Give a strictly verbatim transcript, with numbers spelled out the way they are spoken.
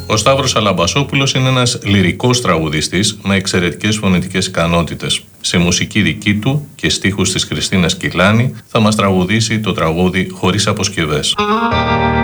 Ο Σταύρος Αλαμπασόπουλος είναι ένας λυρικός τραγουδιστής με εξαιρετικές φωνητικές ικανότητες. Σε μουσική δική του και στίχους της Χριστίνας Κιλάνη θα μας τραγουδήσει το τραγούδι «Χωρίς αποσκευές».